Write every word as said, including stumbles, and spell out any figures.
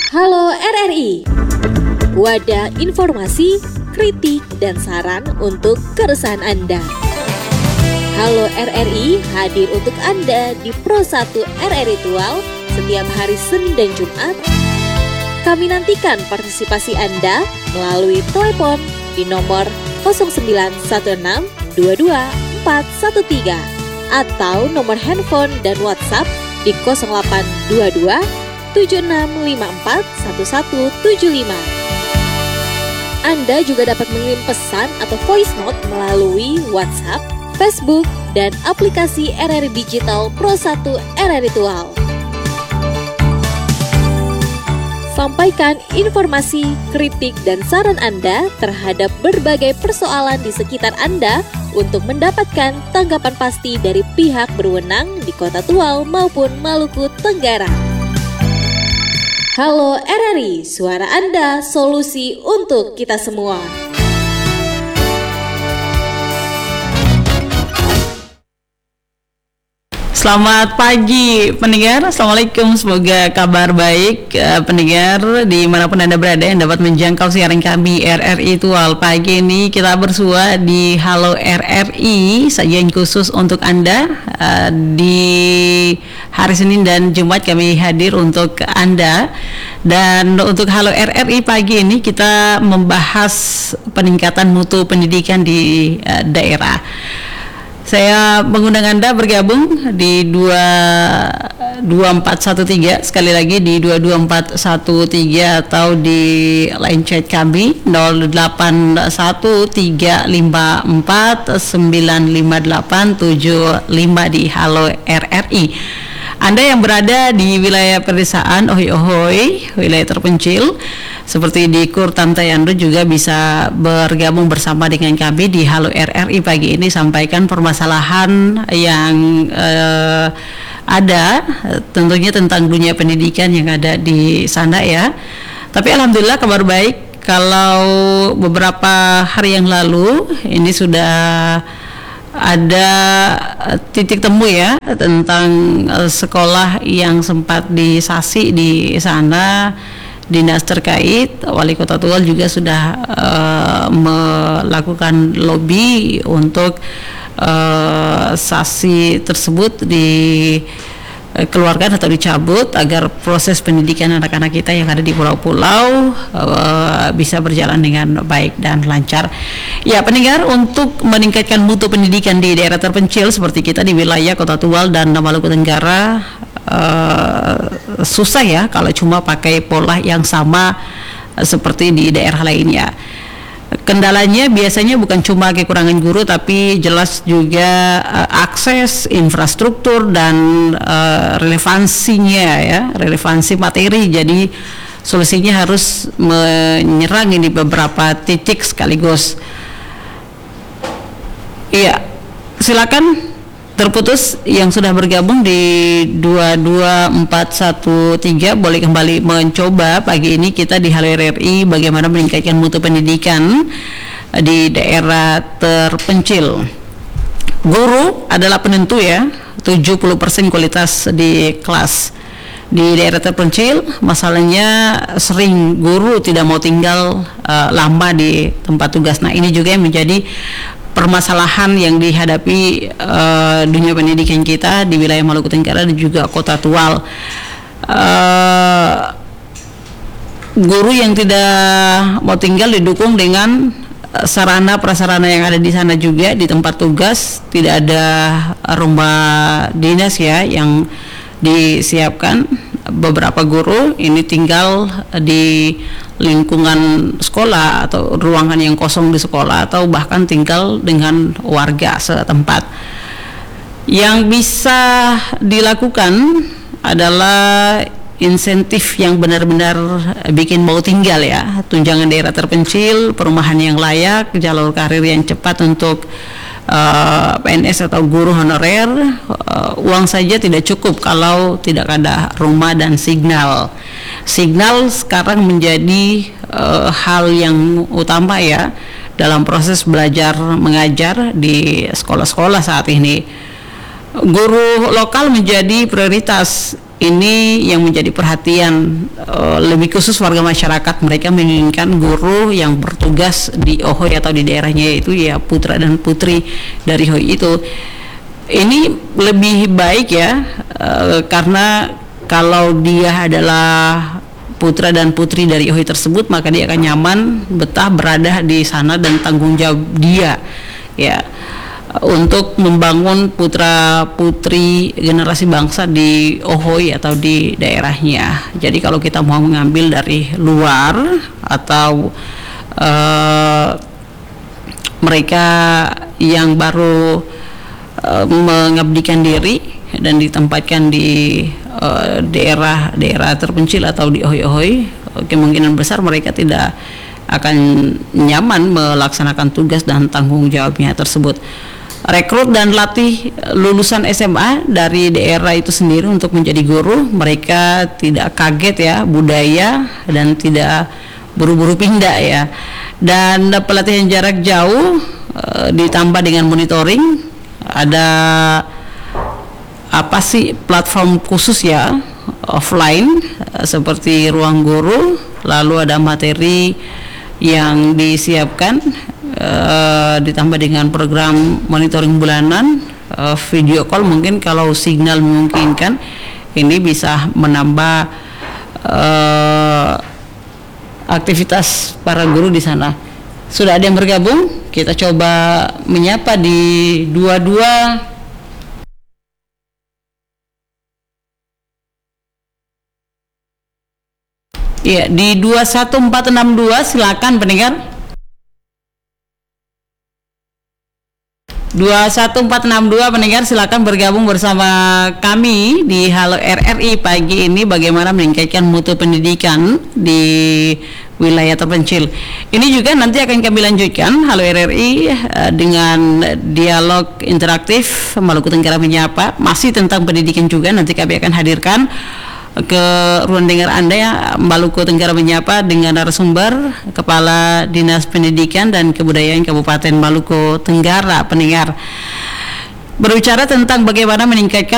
Halo R R I, wadah informasi, kritik, dan saran untuk keresahan Anda. Halo R R I hadir untuk Anda di Pro satu R R I Tual setiap hari Senin dan Jumat. Kami nantikan partisipasi Anda melalui telepon di nomor nol sembilan satu enam dua dua empat satu tiga atau nomor handphone dan WhatsApp di nol delapan dua dua tujuh enam lima empat satu satu tujuh lima. Anda juga dapat mengirim pesan atau voice note melalui WhatsApp, Facebook, dan aplikasi R R I Digital Pro satu R R I Tual. Sampaikan informasi, kritik, dan saran Anda terhadap berbagai persoalan di sekitar Anda untuk mendapatkan tanggapan pasti dari pihak berwenang di Kota Tual maupun Maluku Tenggara. Halo R R I, suara Anda, solusi untuk kita semua. Selamat pagi pendengar, Assalamualaikum, semoga kabar baik uh, pendengar dimanapun Anda berada yang dapat menjangkau siaran kami R R I Tual. Pagi ini kita bersua di Halo R R I, sajian khusus untuk Anda uh, di hari Senin dan Jumat kami hadir untuk Anda. Dan untuk Halo R R I pagi ini kita membahas peningkatan mutu pendidikan di uh, daerah. Saya mengundang Anda bergabung di dua dua empat satu tiga, sekali lagi di dua dua empat satu tiga atau di line chat kami nol delapan satu tiga lima empat sembilan lima delapan tujuh lima di Halo R R I. Anda yang berada di wilayah pedesaan, ohoi-ohoi, wilayah terpencil seperti di Kurtan Tayando juga bisa bergabung bersama dengan kami di Halo R R I pagi ini, sampaikan permasalahan yang eh, ada tentunya tentang dunia pendidikan yang ada di sana ya. Tapi alhamdulillah kabar baik, kalau beberapa hari yang lalu ini sudah ada titik temu ya tentang uh, sekolah yang sempat disasi di sana. Dinas terkait Wali Kota Tual juga sudah uh, melakukan lobby untuk uh, sasi tersebut dikeluarkan atau dicabut agar proses pendidikan anak-anak kita yang ada di pulau-pulau uh, bisa berjalan dengan baik dan lancar. Ya pendengar, untuk meningkatkan mutu pendidikan di daerah terpencil seperti kita di wilayah Kota Tual dan Maluku Tenggara, uh, susah ya kalau cuma pakai pola yang sama uh, seperti di daerah lainnya. Kendalanya biasanya bukan cuma kekurangan guru, tapi jelas juga uh, akses infrastruktur dan uh, relevansinya ya, relevansi materi. Jadi solusinya harus menyerang ini beberapa titik sekaligus. Iya, silakan terputus yang sudah bergabung di dua dua empat satu tiga boleh kembali mencoba pagi ini kita di Halo R R I bagaimana meningkatkan mutu pendidikan di daerah terpencil. Guru adalah penentu ya, tujuh puluh persen kualitas di kelas. Di daerah terpencil masalahnya sering guru tidak mau tinggal uh, lama di tempat tugas. Nah ini juga yang menjadi permasalahan yang dihadapi uh, dunia pendidikan kita di wilayah Maluku Tenggara dan juga Kota Tual. Uh, guru yang tidak mau tinggal didukung dengan sarana prasarana yang ada di sana juga di tempat tugas. Tidak ada rumah dinas ya yang disiapkan. Beberapa guru ini tinggal di lingkungan sekolah atau ruangan yang kosong di sekolah atau bahkan tinggal dengan warga setempat. Yang bisa dilakukan adalah insentif yang benar-benar bikin mau tinggal ya, tunjangan daerah terpencil, perumahan yang layak, jalur karir yang cepat untuk Uh, P N S atau guru honorer. uh, uang saja tidak cukup kalau tidak ada rumah dan signal. Signal sekarang menjadi uh, hal yang utama ya dalam proses belajar mengajar di sekolah-sekolah saat ini. Guru lokal menjadi prioritas ini yang menjadi perhatian uh, lebih khusus warga masyarakat. Mereka menginginkan guru yang bertugas di Ohoy atau di daerahnya, yaitu ya putra dan putri dari Ohoy itu. Ini lebih baik ya, uh, karena kalau dia adalah putra dan putri dari Ohoy tersebut, maka dia akan nyaman betah berada di sana, dan tanggung jawab dia ya untuk membangun putra putri generasi bangsa di Ohoy atau di daerahnya. Jadi kalau kita mau mengambil dari luar atau uh, mereka yang baru uh, mengabdikan diri dan ditempatkan di uh, daerah-daerah terpencil atau di Ohoy-Ohoy, kemungkinan besar mereka tidak akan nyaman melaksanakan tugas dan tanggung jawabnya tersebut. Rekrut dan latih lulusan S M A dari daerah itu sendiri untuk menjadi guru. Mereka tidak kaget ya budaya dan tidak buru-buru pindah ya. Dan pelatihan jarak jauh e, ditambah dengan monitoring. Ada apa sih platform khusus ya, offline e, seperti ruang guru. Lalu ada materi yang disiapkan, Uh, ditambah dengan program monitoring bulanan, uh, video call mungkin kalau signal memungkinkan. Ini bisa menambah uh, aktivitas para guru di sana. Sudah ada yang bergabung, kita coba menyapa di dua dua. Iya, di dua satu empat enam dua, silakan pendengar. dua satu empat enam dua pendengar, silakan bergabung bersama kami di Halo R R I pagi ini, bagaimana meningkatkan mutu pendidikan di wilayah terpencil. Ini juga nanti akan kami lanjutkan Halo R R I uh, dengan dialog interaktif Maluku Tenggara Menyapa, masih tentang pendidikan juga. Nanti kami akan hadirkan ke ruang dengar Anda ya, Maluku Tenggara Menyapa, dengan narasumber Kepala Dinas Pendidikan dan Kebudayaan Kabupaten Maluku Tenggara, pendengar, berbicara tentang bagaimana meningkatkan